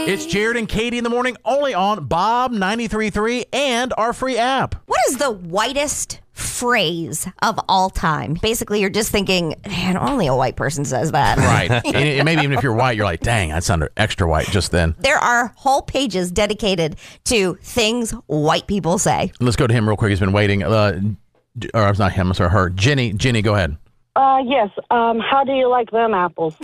It's Jared and Katie in the morning, only on Bob 93.3 and our free app. What is the whitest phrase of all time? Basically, you're just thinking, man, only a white person says that. Right. And maybe even if you're white, you're like, dang, that sounded extra white just then. There are whole pages dedicated to things white people say. Let's go to him real quick. He's been waiting. Or it's not him, sorry, her. Jenny, go ahead. Yes. How do you like them apples?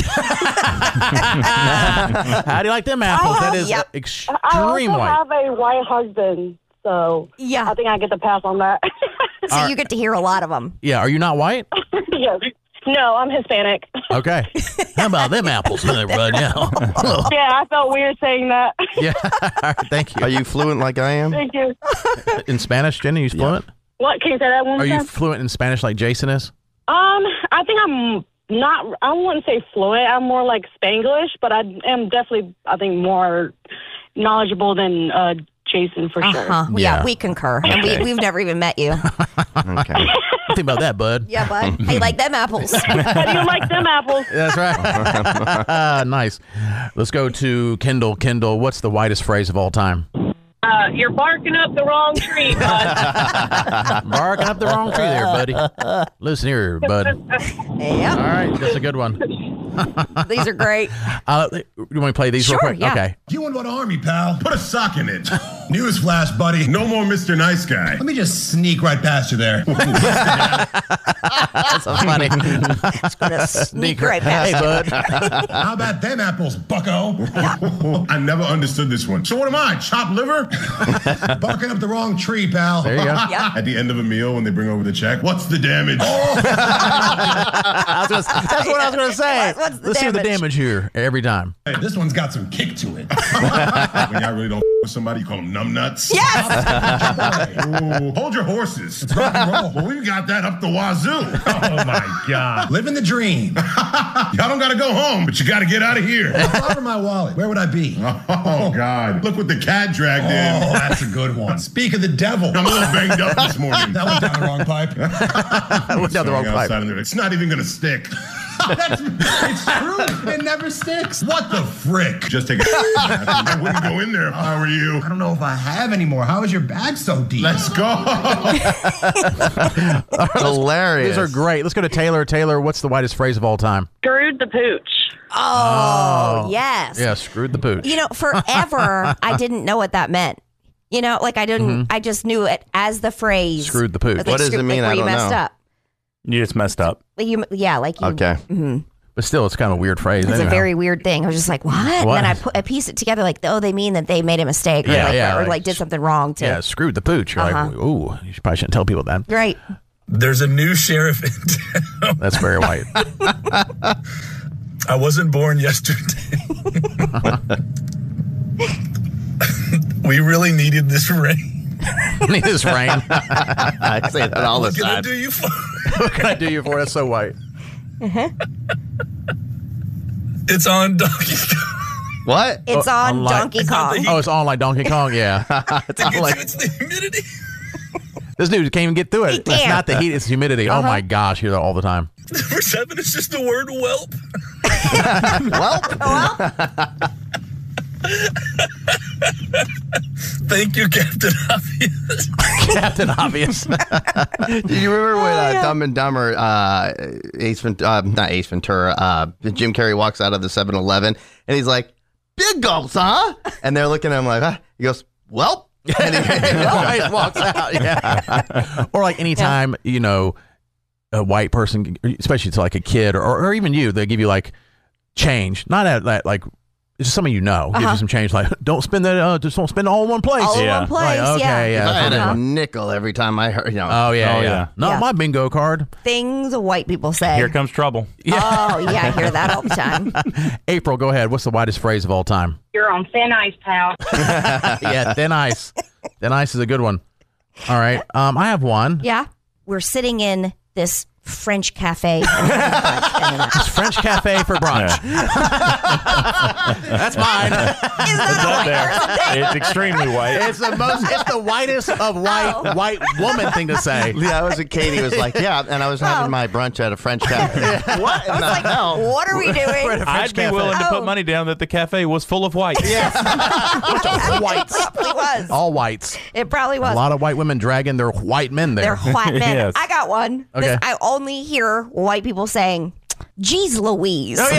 How do you like them apples? That is extreme I also white. have a white husband, so I think I get to pass on that. So you get to hear a lot of them. Yeah, are you not white? Yes. No, I'm Hispanic. Okay. How about them apples right now? Yeah, I felt weird saying that. Yeah. All right, thank you. Are you fluent like I am? Thank you. In Spanish, Jenny, you fluent? What? Can you say that one more Are you time? fluent in Spanish like Jason is? I think I'm not, I wouldn't say fluent. I'm more like Spanglish, but I am definitely, I think, more knowledgeable than Jason for sure. Yeah, we concur. And we've never even met you. Okay. Think about that, bud. Yeah, bud. How you like them apples? How do you like them apples? That's right. Nice. Let's go to Kendall. Kendall, what's the whitest phrase of all time? You're barking up the wrong tree, bud. Barking up the wrong tree there, buddy. Listen here, bud. Yeah. All right, that's a good one. These are great. You want me to play these real Sure, quick? yeah. Okay. You in what army, pal? Put a sock in it. Newsflash, buddy. No more Mr. Nice Guy. Let me just sneak right past you there. That's so funny. It's going to sneak right Hey, past. bud. How about them apples, bucko? I never understood this one. So what am I, chopped liver? Barking up the wrong tree, pal. There you go. Yeah. At the end of a meal when they bring over the check, what's the damage? That's what I was going to say. What's the Let's hear the damage? damage here every time. Hey, this one's got some kick to it. When y'all really don't with somebody, you call them numbnuts. Yes. Ooh, hold your horses. It's rock and roll. Well, we got that up the wazoo. Oh, my God. Living the dream. Y'all don't got to go home, but you got to get out of here. If I were my wallet, where would I be? Oh, God. Look what the cat dragged in. Oh, that's a good one. Speak of the devil. I'm a little banged up this morning. That went down the wrong pipe. Went down the wrong pipe. It's not even going to stick. It's true. It never sticks. What the frick? Just take a I wouldn't go in there if I were you. I don't know if I have anymore. How is your bag so deep? Let's go. Hilarious. These are great. Let's go to Taylor. Taylor, what's the whitest phrase of all time? Screwed the pooch. Oh, yes. Yeah, screwed the pooch. You know, forever, I didn't know what that meant. You know, like I didn't, I just knew it as the phrase. Screwed the pooch. Like, What does it mean? Like where I you don't messed know. up. You just messed up. Like you, Okay. But still, it's kind of a weird phrase. It's a anyhow. very weird thing. I was just like, what? And then I pieced it together like, oh, they mean that they made a mistake or, like did something wrong to. Yeah, screwed the pooch. You're like, ooh, you probably shouldn't tell people that. Right. There's a new sheriff in town. That's very white. I wasn't born yesterday. We really needed this rain. Need this rain. I say that all the What can I time. do you for? What can I do you for? That's so white. It's on Donkey Kong. What? It's on unlike- Donkey Kong. Oh, it's on like Donkey Kong. Yeah. It's the humidity. This dude can't even get through it. It's can't. not the heat, it's the humidity. Oh my gosh, you're there all the time. Number 7 is just the word whelp. Thank you, Captain Obvious. Captain Obvious. Do you remember when Dumb and Dumber, not Ace Ventura, Jim Carrey walks out of the 7-Eleven and he's like, big gulps, huh? And they're looking at him like, huh? He goes, well. And he Always walks out. Yeah. Or like anytime, you know, a white person, especially to like a kid or even you, they give you like change. Not at that, like, it's just something you know. Give you some change, like don't spend that. Just don't spend it all in one place. All in one place, Like, okay, yeah. I had yeah. a nickel every time I heard, Oh yeah. Not Yeah. my bingo card. Things white people say. Here comes trouble. Oh, yeah, I hear that all the time. April, go ahead. What's the whitest phrase of all time? You're on thin ice, pal. Yeah, thin ice. Thin ice is a good one. All right. I have one. Yeah. We're sitting in this French cafe. And brunch. It's French cafe for brunch. That's mine. Is that a white person thing? It's extremely white. It's the whitest of white woman thing to say. Yeah, I was with Katie. Was like, yeah, and I was having my brunch at a French cafe. What in the hell? What are we doing? I'd be willing to put money down that the cafe was full of whites. Yes. Whites. It probably was. All whites. It probably was. A lot of white women dragging their white men there. They're white men. Yes. I got one. Okay. I only hear white people saying, "Geez Louise." Oh,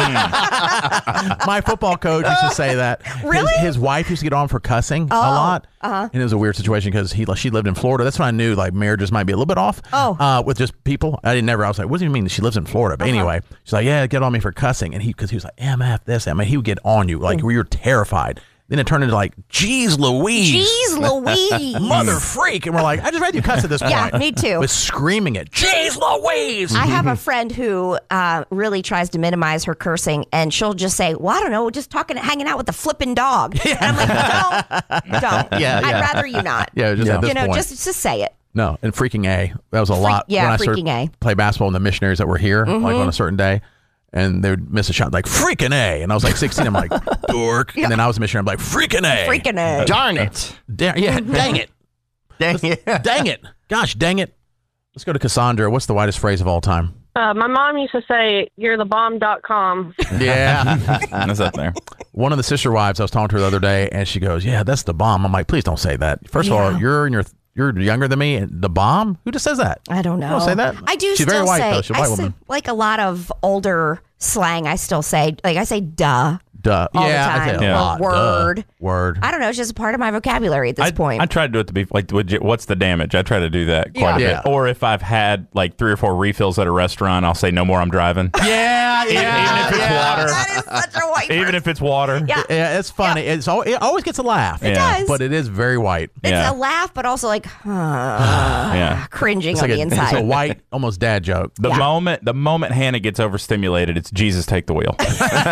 yeah. My football coach used to say that. Really? His wife used to get on for cussing a lot. And it was a weird situation because she lived in Florida. That's when I knew like marriages might be a little bit off with just people. I was like, what do you mean she lives in Florida? But anyway, she's like, yeah, get on me for cussing. And because he was like, MF this, I mean, he would get on you like where you're terrified. Then it turned into like, geez Louise. Geez Louise. Mother freak. And we're like, I just read you cuss at this point. Yeah, me too. With screaming it. Geez Louise. I have a friend who really tries to minimize her cursing, and she'll just say, well, I don't know, just hanging out with the flipping dog. And I'm like, don't. Yeah, I'd rather you not. Yeah, just at this point. just say it. No, and freaking A. That was a lot. Yeah, when I freaking started A. play basketball and the missionaries that were here, like on a certain day, and they would miss a shot, like, freaking A. And I was like 16, I'm like, dork. And then I was a missionary, I'm like, freaking A. Freaking A. Darn it. Dang it. Dang it. Dang it. Gosh, dang it. Let's go to Cassandra. What's the widest phrase of all time? My mom used to say, "You're the bomb.com." Yeah. That's up there. One of the sister wives, I was talking to her the other day, and she goes, yeah, that's the bomb. I'm like, please don't say that. First of all, you're younger than me. The bomb? Who just says that? I don't know. You don't say that? I do. She's still very white, say, though. She's a white I woman. say, like a lot of older slang, I still say, like I say, duh. Duh. All yeah, the time. I say a Or lot. word. Duh. Word. I don't know. It's just a part of my vocabulary at this point. I try to do it to be like, what's the damage? I try to do that quite a Yeah. bit. Or if I've had like 3 or 4 refills at a restaurant, I'll say, no more, I'm driving. Yeah, Even if it's water. That is such a white Even person. if it's water. Yeah. Yeah, it's funny. It always gets a laugh. It does. But it is very white. It's Yeah. a laugh, but also like Yeah. cringing It's on like the it's a inside. white, almost dad joke. The moment Hannah gets overstimulated, it's Jesus take the wheel.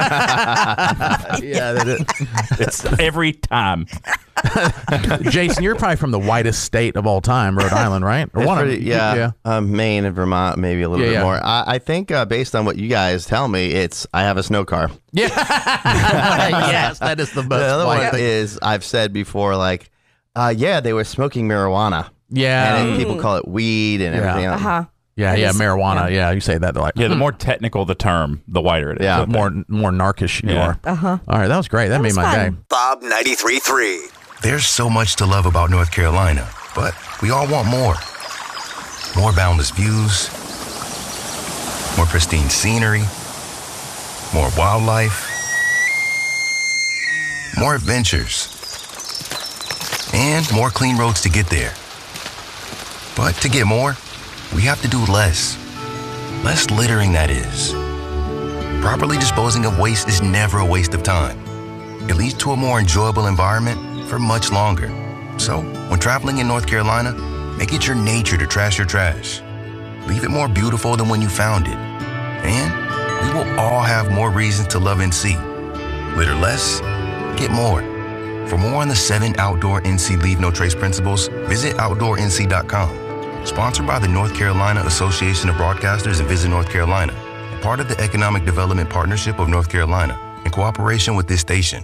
Yeah, that is. It's every time. Jason, you're probably from the whitest state of all time, Rhode Island, right? Or It's one of pretty- them. yeah. Maine and Vermont, maybe a little Yeah, bit yeah. more. I think based on what you guys tell me, I have a snow car. Yeah. Yes, that is the The best other white one thing. is I've said before, like, they were smoking marijuana. Yeah. And then people call it weed and everything else. Yeah, marijuana. Yeah, you say that. They're like, Yeah, the more technical the term, the whiter it is. Yeah. the more narkish you Yeah. are. All right, that was great. That made was my fun. day. Bob 93.3. There's so much to love about North Carolina, but we all want more. More boundless views, more pristine scenery, more wildlife, more adventures, and more clean roads to get there. But to get more, we have to do less. Less littering, that is. Properly disposing of waste is never a waste of time. It leads to a more enjoyable environment for much longer. So, when traveling in North Carolina, make it your nature to trash your trash. Leave it more beautiful than when you found it. And we will all have more reasons to love NC. Litter less, get more. For more on the 7 outdoor NC Leave No Trace principles, visit OutdoorNC.com. Sponsored by the North Carolina Association of Broadcasters and Visit North Carolina, and part of the Economic Development Partnership of North Carolina, in cooperation with this station.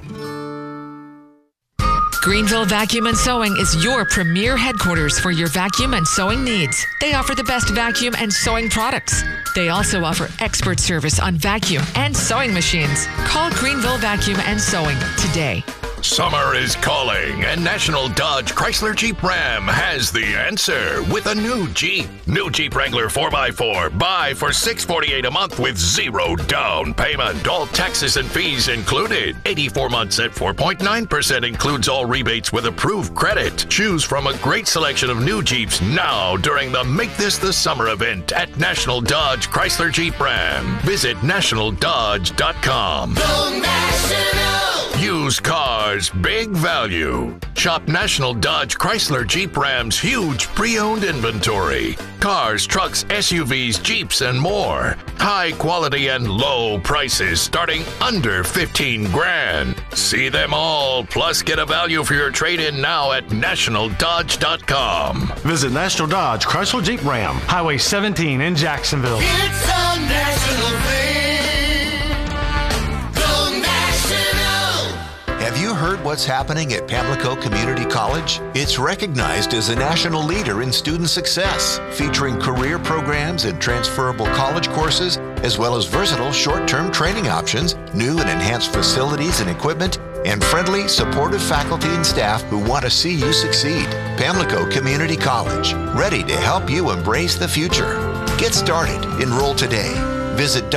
Greenville Vacuum and Sewing is your premier headquarters for your vacuum and sewing needs. They offer the best vacuum and sewing products. They also offer expert service on vacuum and sewing machines. Call Greenville Vacuum and Sewing today. Summer is calling, and National Dodge Chrysler Jeep Ram has the answer with a new Jeep. New Jeep Wrangler 4x4. Buy for $648 a month with 0 down payment. All taxes and fees included. 84 months at 4.9% includes all rebates with approved credit. Choose from a great selection of new Jeeps now during the Make This the Summer event at National Dodge Chrysler Jeep Ram. Visit nationaldodge.com. Used cars cars, big value. Shop National Dodge Chrysler Jeep Ram's huge pre-owned inventory. Cars, trucks, SUVs, Jeeps, and more. High quality and low prices starting under $15,000. See them all, plus get a value for your trade-in now at nationaldodge.com. Visit National Dodge Chrysler Jeep Ram, Highway 17 in Jacksonville. It's a national thing. Go National! Have you heard what's happening at Pamlico Community College? It's recognized as a national leader in student success, featuring career programs and transferable college courses, as well as versatile short-term training options, new and enhanced facilities and equipment, and friendly, supportive faculty and staff who want to see you succeed. Pamlico Community College, ready to help you embrace the future. Get started. Enroll today. Visit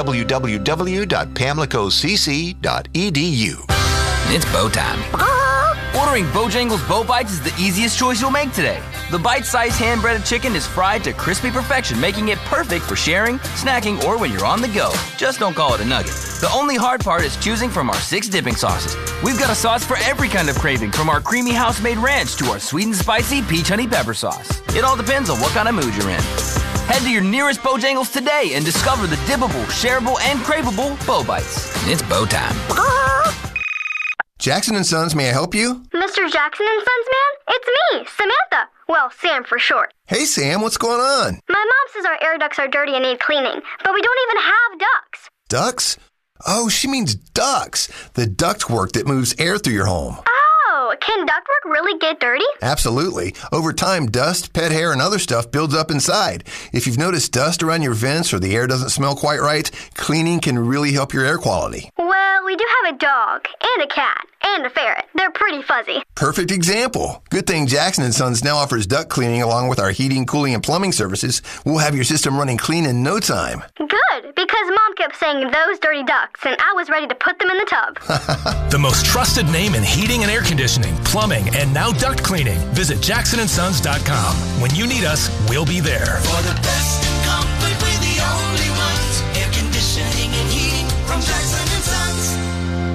www.pamlicocc.edu. It's bow time. Ordering Bojangles Bow Bites is the easiest choice you'll make today. The bite-sized hand-breaded chicken is fried to crispy perfection, making it perfect for sharing, snacking, or when you're on the go. Just don't call it a nugget. The only hard part is choosing from our 6 dipping sauces. We've got a sauce for every kind of craving, from our creamy house-made ranch to our sweet and spicy peach honey pepper sauce. It all depends on what kind of mood you're in. Head to your nearest Bojangles today and discover the dippable, shareable, and craveable Bow Bites. It's bow time. Jackson & Sons, may I help you? Mr. Jackson & Sons, man? It's me, Samantha. Well, Sam for short. Hey, Sam, what's going on? My mom says our air ducts are dirty and need cleaning, but we don't even have ducts. Ducts? Oh, she means ducts. The ductwork that moves air through your home. Oh, can ductwork really get dirty? Absolutely. Over time, dust, pet hair, and other stuff builds up inside. If you've noticed dust around your vents or the air doesn't smell quite right, cleaning can really help your air quality. Well, we do have a dog and a cat and a ferret. They're pretty fuzzy. Perfect example. Good thing Jackson & Sons now offers duct cleaning along with our heating, cooling, and plumbing services. We'll have your system running clean in no time. Good, because Mom kept saying those dirty ducts, and I was ready to put them in the tub. The most trusted name in heating and air conditioning, plumbing, and now duct cleaning. Visit jacksonsons.com. When you need us, we'll be there. For the best in comfort, we're the only ones. Air conditioning and heating from Jackson & Sons.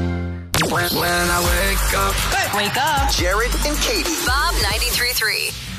When I wake up. Wake up. Jared and Katie. Bob 93.3.